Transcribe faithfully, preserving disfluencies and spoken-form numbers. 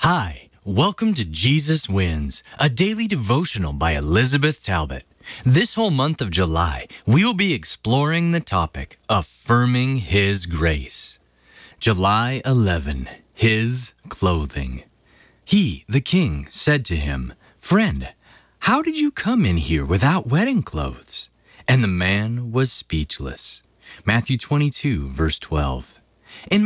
Hi, welcome to Jesus Wins, a daily devotional by Elizabeth Talbot. This whole month of July, we will be exploring the topic, Affirming His Grace. July eleventh, His Clothing. He, the king, said to him, "Friend, how did you come in here without wedding clothes?" And the man was speechless. Matthew twenty-two, verse twelve. In